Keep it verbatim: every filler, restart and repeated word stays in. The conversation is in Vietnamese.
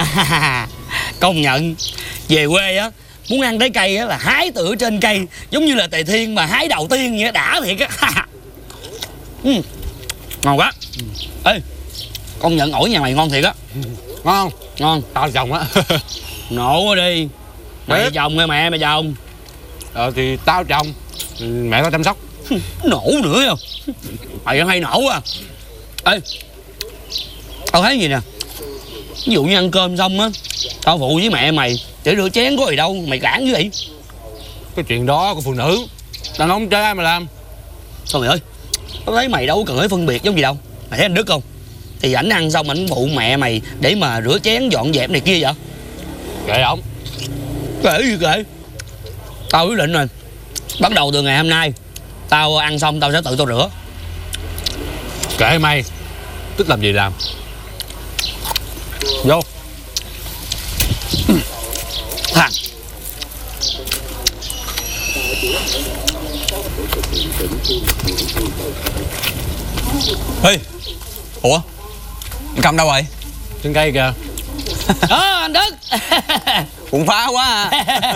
Công nhận về quê á, muốn ăn trái cây á là hái từ trên cây, giống như là Tề Thiên mà hái đầu tiên vậy, đã thiệt á. Ừ, ngon quá. Ê, công nhận ổi nhà mày ngon thiệt á. Ngon. Ngon. Tao trồng á. Nổ đi. Mày Biết. trồng hay mẹ mày trồng? Ờ thì tao trồng, mẹ tao chăm sóc. Nổ nữa không? Mày hay nổ à. Ê, tao thấy gì nè, ví dụ như ăn cơm xong á, tao phụ với mẹ mày để rửa chén có gì đâu, mày cản như vậy. Cái chuyện đó của phụ nữ, đàn ông chơi ai mà làm. Thôi mày ơi, tao thấy mày đâu có cần phải phân biệt giống gì đâu. Mày thấy anh Đức không? Thì ảnh ăn xong ảnh phụ mẹ mày để mà rửa chén dọn dẹp này kia vậy. Kệ ổng. Kệ gì kệ. Tao quyết định rồi, bắt đầu từ ngày hôm nay tao ăn xong tao sẽ tự tao rửa. Kệ mày, thích làm gì làm. Vô. Thằng Ê, ủa, anh Cầm đâu rồi? Trên cây kìa. đó anh Đức. Cũng phá quá à.